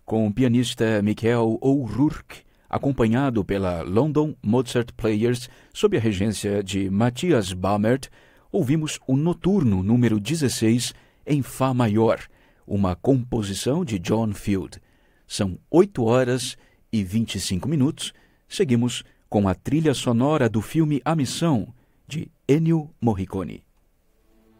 com o pianista Michael O'Rourke, acompanhado pela London Mozart Players sob a regência de Matthias Baumert, ouvimos o Noturno número 16 em Fá maior, uma composição de John Field. São 8h25. Seguimos com a trilha sonora do filme A Missão, de Ennio Morricone.